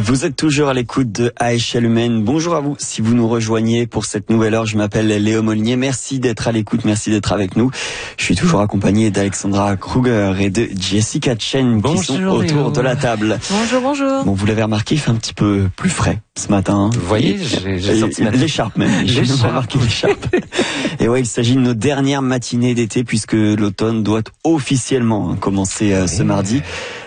Vous êtes toujours à l'écoute de À échelle humaine. Bonjour à vous. Si vous nous rejoignez pour cette nouvelle heure, je m'appelle Léo Molinier. Merci d'être à l'écoute, merci d'être avec nous. Je suis toujours accompagné d'Alexandra Kruger et de Jessica Chen qui sont autour de la table. Bonjour. Bon, vous l'avez remarqué, il fait un petit peu plus frais ce matin. Vous voyez, j'ai sorti l'écharpe même. J'ai remarqué l'écharpe. Et ouais, il s'agit de nos dernières matinées d'été puisque l'automne doit officiellement commencer ce mardi.